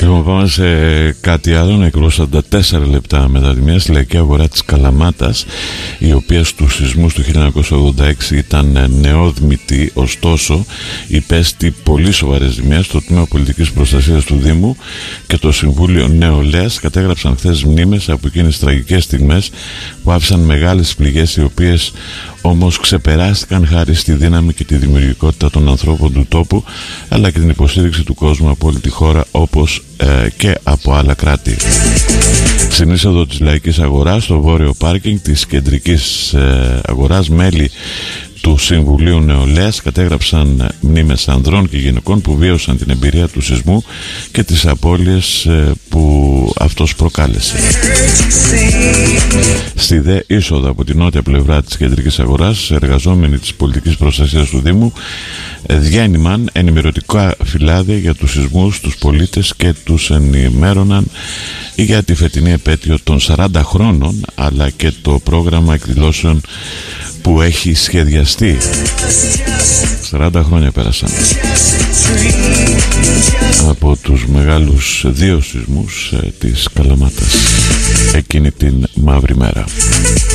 Λοιπόν, πάμε σε κάτι άλλο. Νεκρός 44 λεπτά μετά τη μία στη λαϊκή αγορά της Καλαμάτας, η οποία στους σεισμούς του 1986 ήταν νεόδμητη, ωστόσο υπέστη πολύ σοβαρές ζημιές. Το Τμήμα Πολιτικής Προστασίας του Δήμου και το Συμβούλιο Νεολαίας κατέγραψαν χθες μνήμες από εκείνες τις τραγικές στιγμές που άφησαν μεγάλες πληγές, οι οποίες όμως ξεπεράστηκαν χάρη στη δύναμη και τη δημιουργικότητα των ανθρώπων του τόπου, αλλά και την υποστήριξη του κόσμου από όλη τη χώρα, όπως και από άλλα κράτη. Στην είσοδο της Λαϊκής Αγοράς, στο βόρειο πάρκινγκ της κεντρικής αγοράς, μέλη του Συμβουλίου Νεολαίας κατέγραψαν μνήμες ανδρών και γυναικών που βίωσαν την εμπειρία του σεισμού και τις απώλειες που αυτός προκάλεσε. Στη δε είσοδο από την νότια πλευρά της κεντρικής αγοράς, εργαζόμενοι της πολιτικής προστασίας του Δήμου διένυμαν ενημερωτικά φυλάδια για τους σεισμούς, τους πολίτες, και τους ενημέρωναν για τη φετινή επέτειο των 40 χρόνων, αλλά και το πρόγραμμα εκδηλώσεων που έχει σχεδιαστεί. 40 χρόνια πέρασαν από τους μεγάλους δύο σεισμούς της Καλαμάτας εκείνη την μαύρη μέρα.